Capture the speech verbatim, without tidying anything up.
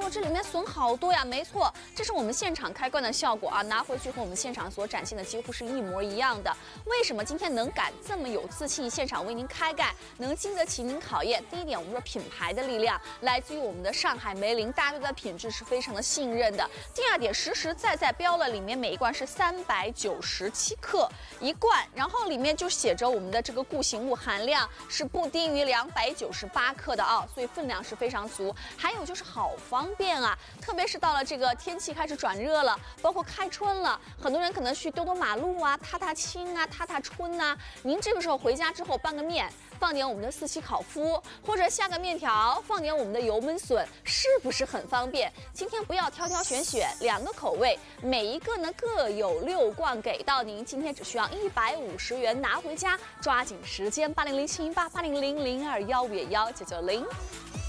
呦，这里面笋好多呀！没错，这是我们现场开罐的效果啊，拿回去和我们现场所展现的几乎是一模一样的。为什么今天能敢这么有自信，现场为您开盖，能经得起您考验？第一点，我们说品牌的力量来自于我们的上海梅林，大家对它的品质是非常的信任的。第二点，实实在在标了，里面每一罐是三百九十七克一罐，然后里面就写着我们的这个固形物含量是不低于两百九十八克的啊，所以分量是非常足。还有就是好方便啊，特别是到了这个天气开始转热了，包括开春了，很多人可能去兜兜马路啊、踏踏青啊、踏踏春呐、啊。您这个时候回家之后拌个面，放点我们的四喜烤麸，或者下个面条，放点我们的油焖笋，是不是很方便？今天不要挑挑选选，两个口味，每一个呢各有六罐给到您。今天只需要一百五十元拿回家，抓紧时间，八零零七零八八零零零二幺五幺九九零。